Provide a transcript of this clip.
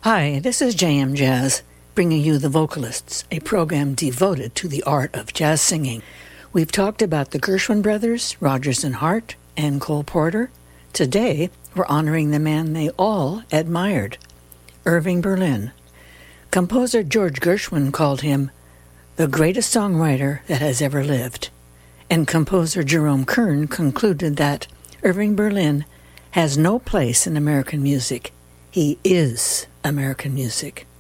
Hi, this is JM Jazz, bringing you The Vocalists, a program devoted to the art of jazz singing. We've talked about the Gershwin brothers, Rodgers and Hart, and Cole Porter. Today, we're honoring the man they all admired, Irving Berlin. Composer George Gershwin called him the greatest songwriter that has ever lived, and composer Jerome Kern concluded that Irving Berlin has no place in American music. He is American music.